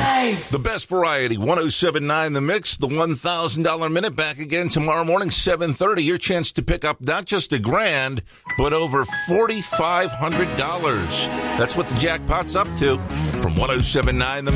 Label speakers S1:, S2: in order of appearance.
S1: Life.
S2: The best variety, 107.9 The Mix, the $1,000 minute, back again tomorrow morning, 7:30. Your chance to pick up not just $1,000, but over $4,500. That's what the jackpot's up to. From 107.9 The